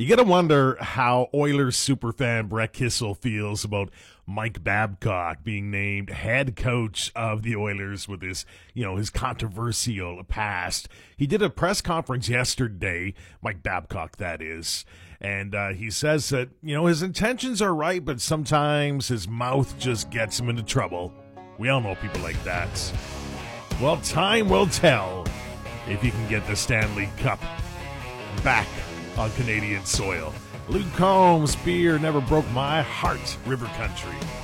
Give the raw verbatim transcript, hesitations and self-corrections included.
You got to wonder how Oilers superfan Brett Kissel feels about Mike Babcock being named head coach of the Oilers with his, you know, his controversial past. He did a press conference yesterday, Mike Babcock, that is, and uh, he says that, you know, his intentions are right, but sometimes his mouth just gets him into trouble. We all know people like that. Well, time will tell if he can get the Stanley Cup back on Canadian soil. Luke Combs, beer never broke my heart, River Country.